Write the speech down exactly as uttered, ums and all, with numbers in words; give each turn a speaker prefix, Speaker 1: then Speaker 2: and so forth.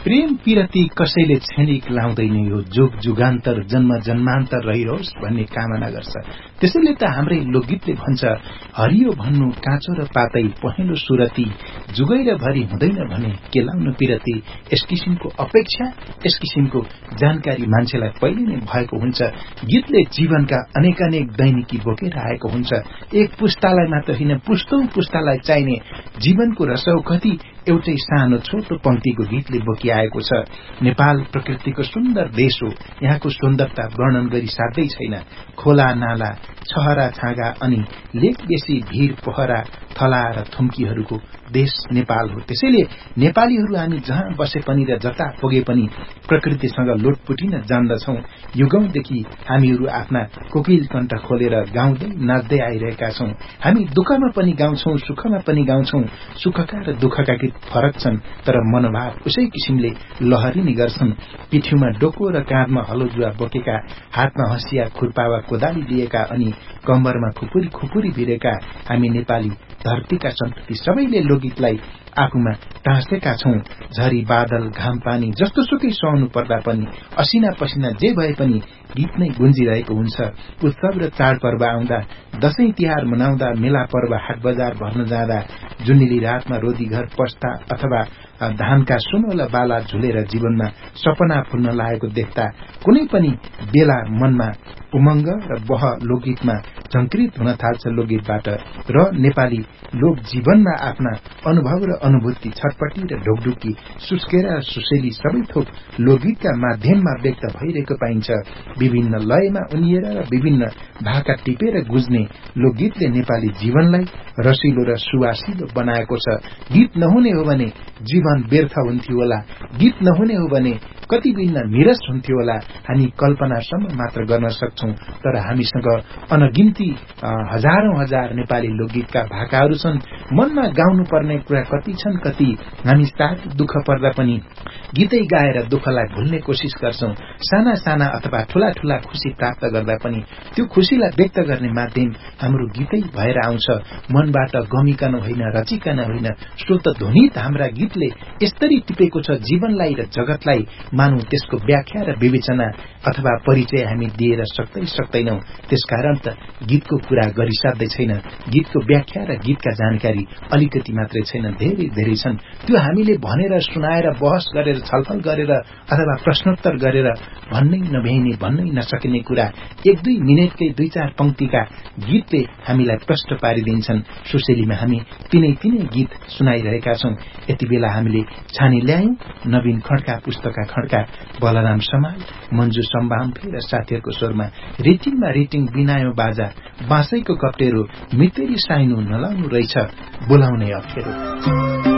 Speaker 1: प्रेम पिरती कसैले छेनिक लाउँदैन यो जुग जुगान्तर जन्म जन्मान्तर रहिरहोस् भन्ने कामना गर्छ। त्यसैले त हाम्रै लोकगीतले भन्छ हरियो भन्नु काँचो र पातै पहेँलो सुरती जुगै र भरि हुँदैन भने के लाउनु पिरती। यस किसिमको अपेक्षा यस किसिमको जानकारी मान्छेलाई पहिले नै भएको हुन्छ। गीतले जीवनका अनेक अनेक दैनिकी बोकेर आएको हुन्छ। एक पुस्तालाई मात्र होइन पुस्तौं पुस्तालाई चाहिने जीवनको रसौ कति एउटै सानो छोटो पंक्तिको गीतले बोकिआएको छ। नेपाल प्रकृतिको सुन्दर देश हो। यहाँको सुन्दरता वर्णन गरी साध्यै छैन। खोला नाला छहरा छाँगा अनि लेक बेसी भीर पोखरा थला र थुम्कीहरूको देश नेपाल हो। त्यसैले नेपालीहरू हामी जहाँ बसे पनि र जता पुगे पनि प्रकृतिसँग लोटपुटिन जान्दछौं। युगौंदेखि हामीहरू आफ्ना कोकिल कण्ठ खोलेर गाउँदै नाच्दै आइरहेका छौं। हामी दुःखमा पनि गाउँछौं सुखमा पनि गाउँछौं। सुखका र दुःखका गीत फरक छन् तर मनोभाव उसै किसिमले लहरिने गर्छन्। पिठ्यूमा डोको र काँधमा हलोजुवा बोकेका हातमा हँसिया खुर्पा वा कोदाली लिएका अनि कम्बरमा खुकुरी खुकुरी भिरेका हामी नेपाली धरतीका सन्तति सबैले लोकगीतलाई आफूमा टाँसेका छौं। झरी बादल घाम पानी जस्तो सुकै सहनु पर्दा पनि असिना पसिना जे भए पनि गीत नै गुन्जिरहेको हुन्छ। उत्सव र चाडपर्व आउँदा दशैं तिहार मनाउँदा मेला पर्व हाट बजार भर्न जाँदा जुनेली रातमा रोदी घर पस्दा अथवा धानका सुनौला बाला झुलेर जीवनमा सपना फुल्न लागेको देख्दा कुनै पनि बेला मनमा उमंग र बह लोकगीतमा झंकृत हुन थाल्छ। लोकगीतबाट र नेपाली लोक जीवनमा आफ्ना अनुभव र अनुभूति छटपटी र ढोकढुकी सुस्केर र सुसेली सबै थोक लोकगीतका माध्यममा व्यक्त भइरहेको पाइन्छ। विभिन्न लयमा उनिएर र विभिन्न भाका टिपेर गुज्ने लोकगीतले नेपाली जीवनलाई रसिलो र सुवासिलो बनाएको छ। गीत नहुने हो भने जीवन व्यर्थ हुन्थ्यो होला। गीत नहुने हो भने कति भिन्न निरस हुन्थ्यो होला। हामी कल्पनासम्म मात्र गर्न सक्छौं तर हामीसँग अनगिन्ती हजारौं हजार नेपाली लोकगीतका भाकाहरू छन्। मनमा गाउनु पर्ने कुरा कति छन् कति हामी साथ दुःख पर्दा पनि गीतै गाएर दुःखलाई भुल्ने कोसिस गर्छौं। साना साना अथवा ठूला ठूला खुशी प्राप्त गर्दा पनि त्यो खुशीलाई व्यक्त गर्ने माध्यम हाम्रो गीतै भएर आउँछ। मनबाट गमिकन होइन रचिकन होइन श्रोत ध्वनित हाम्रा गीतले यसरी टिपेको छ जीवनलाई र जगतलाई। मानौ त्यसको व्याख्या र विवेचना अथवा परिचय हामी दिएर सक्दै सक्दैनौं। त्यसकारण त गीतको कुरा गरिसाध्दै छैन। गीतको व्याख्या र गीतका जानकारी अलिकति मात्रै छैन धेरै धेरै छन्। त्यो हामीले भनेर सुनाएर बहस गरेर छलफल गरेर अथवा प्रश्नोत्तर गरेर भन्नै नभ्याइने भन्नै नसकिने कुरा एक दुई मिनटकै दुई चार पंक्तिका गीतले हामीलाई प्रष्ट पारिदिन्छन्। सुशेलीमा हामी तिनै तिनै गीत सुनाइरहेका छौं। यति बेला हामीले छानी ल्यायौं नवीन खड्का पुस्तकका खड्का बलराम समाल मन्जु सम्बाम्फे र साथीहरूको स्वरमा रेटिङमा रेटिङ बिनायो बाजा बाँसैको कप्टेरो मितेरी साइनु नलाउनु रहेछ बोलाउने अप्ठ्यारो।